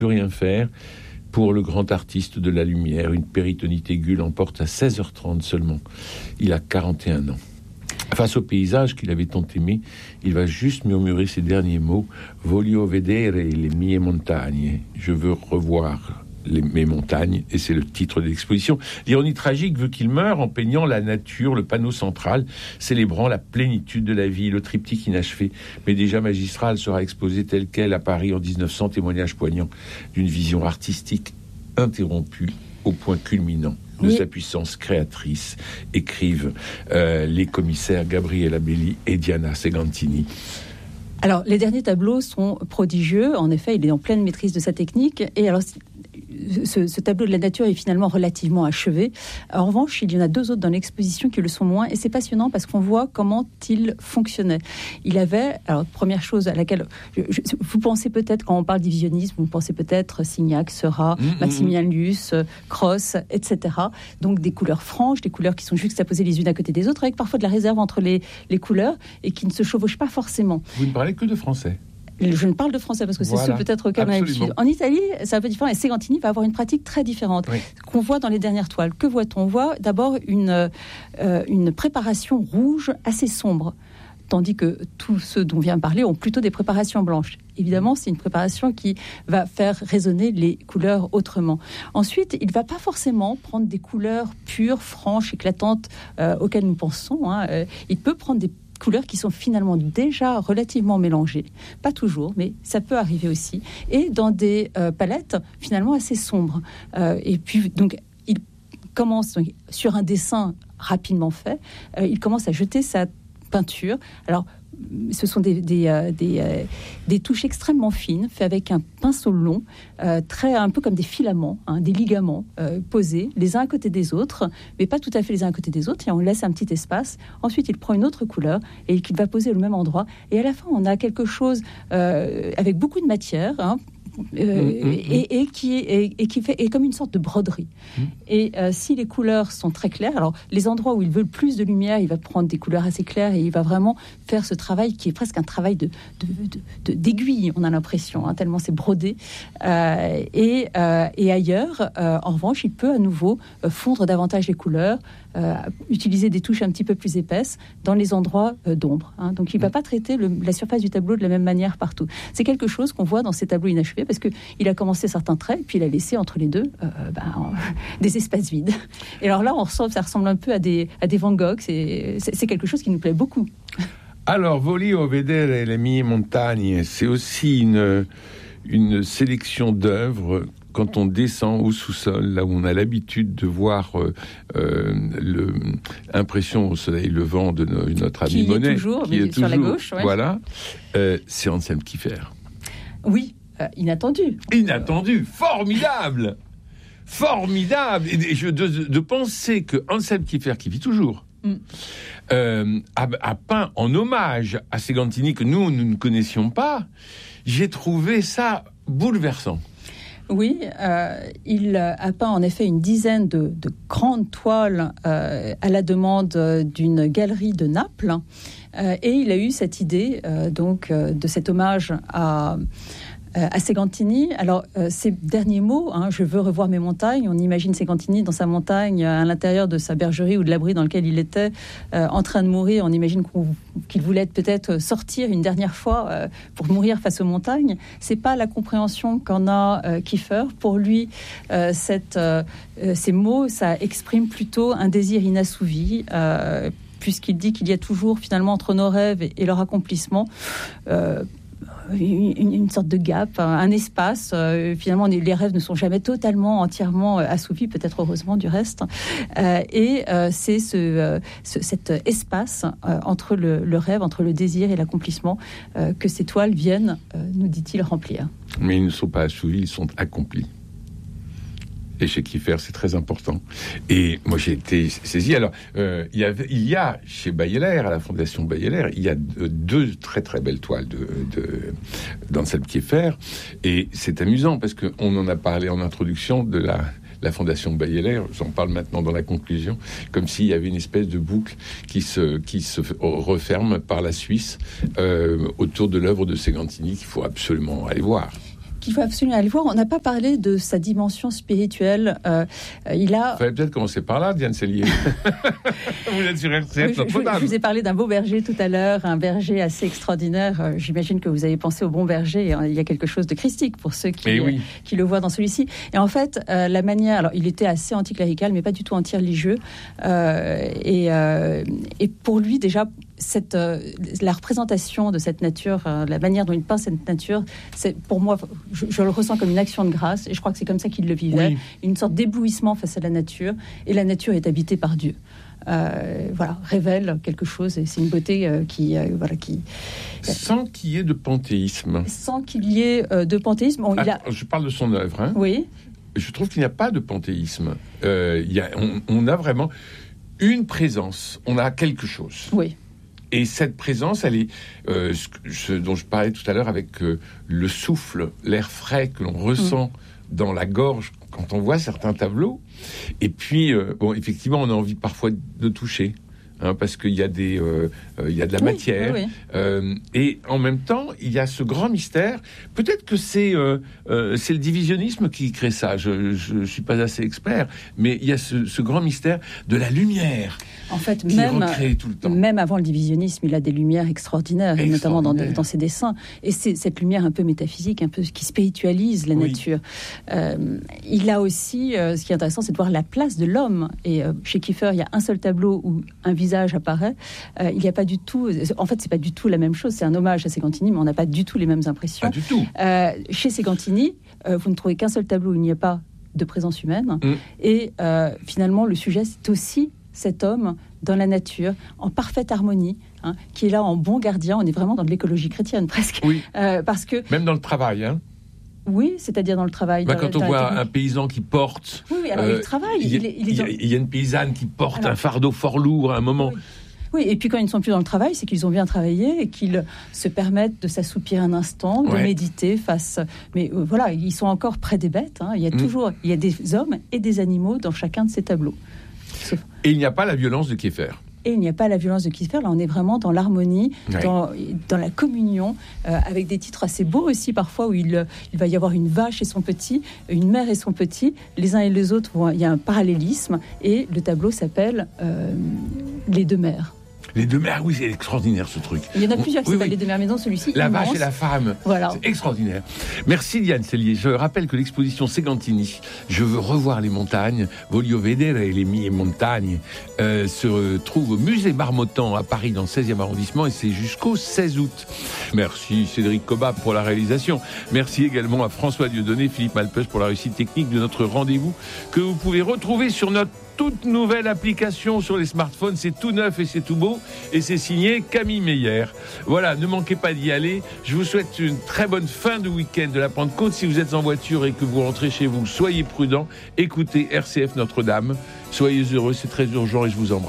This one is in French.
plus rien faire. Pour le grand artiste de la lumière, une péritonite aiguë l'emporte à 16h30 seulement. Il a 41 ans. Face au paysage qu'il avait tant aimé, il va juste murmurer ces derniers mots « Voglio vedere le mie montagne ». Je veux revoir mes montagnes, et c'est le titre de l'exposition. L'ironie tragique veut qu'il meure en peignant la nature, le panneau central, célébrant la plénitude de la vie. Le triptyque inachevé, mais déjà magistral, sera exposé tel quel à Paris en 1900, témoignage poignant d'une vision artistique interrompue au point culminant de sa puissance créatrice, écrivent les commissaires Gabriella Belli et Diana Segantini. Alors, les derniers tableaux sont prodigieux. En effet, il est en pleine maîtrise de sa technique. Et alors, ce tableau de la nature est finalement relativement achevé. En revanche, il y en a deux autres dans l'exposition qui le sont moins. Et c'est passionnant parce qu'on voit comment il fonctionnait. Il avait, alors, première chose à laquelle vous pensez peut-être, quand on parle divisionnisme, vous pensez peut-être Signac, Seurat, Maximilien Luce, Cros, etc. Donc des couleurs franches, des couleurs qui sont juxtaposées les unes à côté des autres, avec parfois de la réserve entre les couleurs et qui ne se chevauchent pas forcément. Vous ne parlez que de français. Je ne parle de français parce que c'est ce peut-être auquel on a l'habitude. En Italie, c'est un peu différent et Segantini va avoir une pratique très différente. Oui. Qu'on voit dans les dernières toiles. Que voit-on ? On voit d'abord une préparation rouge assez sombre, tandis que tous ceux dont on vient de parler ont plutôt des préparations blanches. Évidemment, c'est une préparation qui va faire résonner les couleurs autrement. Ensuite, il ne va pas forcément prendre des couleurs pures, franches, éclatantes auxquelles nous pensons. Il peut prendre des couleurs qui sont finalement déjà relativement mélangées. Pas toujours, mais ça peut arriver aussi. Et dans des palettes finalement assez sombres. Et puis, donc, il commence sur un dessin rapidement fait. Il commence à jeter sa peinture. Alors, ce sont des touches extrêmement fines, faites avec un pinceau long, un peu comme des filaments, des ligaments posés les uns à côté des autres, mais pas tout à fait les uns à côté des autres, et on laisse un petit espace. Ensuite, il prend une autre couleur et qu'il va poser au même endroit. Et à la fin, on a quelque chose avec beaucoup de matière, et qui fait comme une sorte de broderie. Et si les couleurs sont très claires, alors les endroits où il veut le plus de lumière, il va prendre des couleurs assez claires et il va vraiment faire ce travail qui est presque un travail d'aiguille, on a l'impression, tellement c'est brodé. Et ailleurs, en revanche, il peut à nouveau fondre davantage les couleurs, utiliser des touches un petit peu plus épaisses dans les endroits d'ombre. Donc il ne va pas traiter la surface du tableau de la même manière partout. C'est quelque chose qu'on voit dans ces tableaux inachevés parce qu'il a commencé certains traits, puis il a laissé entre les deux des espaces vides. Et alors là, ça ressemble un peu à des Van Gogh. C'est quelque chose qui nous plaît beaucoup. Alors, Voglio vedere le mie montagne, c'est aussi une sélection d'œuvres. Quand on descend au sous-sol, là où on a l'habitude de voir l'impression au soleil levant de notre ami Monet, qui est toujours sur la gauche, ouais. Voilà, c'est Anselm Kiefer. Oui, inattendu. Inattendu, formidable. Et de penser que Anselm Kiefer, qui vit toujours, a peint en hommage à Segantini que nous ne connaissions pas, j'ai trouvé ça bouleversant. Oui, il a peint en effet une dizaine de grandes toiles à la demande d'une galerie de Naples. Et il a eu cette idée de cet hommage à Segantini. Alors, ces derniers mots, je veux revoir mes montagnes, on imagine Segantini dans sa montagne, à l'intérieur de sa bergerie ou de l'abri dans lequel il était, en train de mourir. On imagine qu'il voulait peut-être sortir une dernière fois pour mourir face aux montagnes. C'est pas la compréhension qu'en a Kiefer. Pour lui, ces mots, ça exprime plutôt un désir inassouvi, puisqu'il dit qu'il y a toujours finalement entre nos rêves et leur accomplissement une sorte de gap, un espace. Finalement, les rêves ne sont jamais totalement, entièrement assouvis, peut-être heureusement du reste. C'est cet espace entre le rêve, entre le désir et l'accomplissement que ces toiles viennent, nous dit-il, remplir. Mais ils ne sont pas assouvis, ils sont accomplis. Et chez Kiefer, c'est très important. Et moi, j'ai été saisi. Alors, il y a chez Bayeler, à la Fondation Bayeler, il y a deux très très belles toiles d'Anselm Kiefer. Et c'est amusant parce qu'on en a parlé en introduction de la Fondation Bayeler. J'en parle maintenant dans la conclusion, comme s'il y avait une espèce de boucle qui se referme par la Suisse autour de l'œuvre de Segantini qu'il faut absolument aller voir. qu'il faut absolument aller voir. On n'a pas parlé de sa dimension spirituelle. Il fallait peut-être commencer par là, Diane Cellier. Vous êtes sur RCF, je vous ai parlé d'un beau berger tout à l'heure, un berger assez extraordinaire. J'imagine que vous avez pensé au bon berger. Il y a quelque chose de christique pour ceux qui le voient dans celui-ci. Et en fait, la manière... Alors, il était assez anticlérical, mais pas du tout anti-religieux. Et pour lui, déjà... la représentation de cette nature, la manière dont il peint cette nature, c'est pour moi, je le ressens comme une action de grâce, et je crois que c'est comme ça qu'il le vivait, une sorte d'éblouissement face à la nature, et la nature est habitée par Dieu. Révèle quelque chose, et c'est une beauté qui sans qu'il y ait de panthéisme. Sans qu'il y ait de panthéisme. Je parle de son œuvre. Hein. Oui. Je trouve qu'il n'y a pas de panthéisme. On a vraiment une présence, on a quelque chose. Oui. Et cette présence, elle est ce dont je parlais tout à l'heure avec le souffle, l'air frais que l'on ressent dans la gorge quand on voit certains tableaux. Et puis, effectivement, on a envie parfois de toucher. Parce qu'il y a il y a de la matière. Et en même temps, il y a ce grand mystère. Peut-être que c'est le divisionnisme qui crée ça. Je suis pas assez expert, mais il y a ce grand mystère de la lumière. En fait, qui est recréée tout le temps. Même avant le divisionnisme, il a des lumières extraordinaires, notamment dans ses dessins. Et c'est cette lumière un peu métaphysique, un peu qui spiritualise la nature. Il a aussi, ce qui est intéressant, c'est de voir la place de l'homme. Et chez Kiefer, il y a un seul tableau où un visage apparaît. Il n'y a pas du tout... En fait, c'est pas du tout la même chose. C'est un hommage à Segantini, mais on n'a pas du tout les mêmes impressions. Pas du tout. Chez Segantini, vous ne trouvez qu'un seul tableau où il n'y a pas de présence humaine. Et finalement, le sujet, c'est aussi cet homme dans la nature, en parfaite harmonie, qui est là en bon gardien. On est vraiment dans de l'écologie chrétienne, presque. Oui. Parce que... Même dans le travail, Oui, c'est-à-dire dans le travail. Quand on voit un paysan qui porte... Oui, alors il travaille. Il y a une paysanne qui porte un fardeau fort lourd à un moment. Oui, et puis quand ils ne sont plus dans le travail, c'est qu'ils ont bien travaillé et qu'ils se permettent de s'assoupir un instant, de méditer face... Mais ils sont encore près des bêtes. Il y a des hommes et des animaux dans chacun de ces tableaux. Et il n'y a pas la violence de Kiefer. Et il n'y a pas la violence de Kiefer. Là, on est vraiment dans l'harmonie, dans la communion, avec des titres assez beaux aussi, parfois, où il va y avoir une vache et son petit, une mère et son petit. Les uns et les autres, il y a un parallélisme. Et le tableau s'appelle Les deux mères. Les deux mères, oui, c'est extraordinaire ce truc. Il y en a plusieurs qui s'appellent Les deux mères, mais non, celui-ci, La immense. vache et la femme. Voilà. C'est extraordinaire. Merci Diane Cellier. Je rappelle que l'exposition Segantini, Je veux revoir les montagnes, Voglio vedere le mie montagne, se trouve au musée Marmottan à Paris, dans le 16e arrondissement, et c'est jusqu'au 16 août. Merci Cédric Cobat pour la réalisation. Merci également à François Dieudonné, Philippe Malpeuch pour la réussite technique de notre rendez-vous, que vous pouvez retrouver sur notre toute nouvelle application sur les smartphones. C'est tout neuf et c'est tout beau, et c'est signé Camille Meyer. Voilà, ne manquez pas d'y aller. Je vous souhaite une très bonne fin de week-end de la Pentecôte. Si vous êtes en voiture et que vous rentrez chez vous, soyez prudents, écoutez RCF Notre-Dame, soyez heureux, c'est très urgent, et je vous embrasse.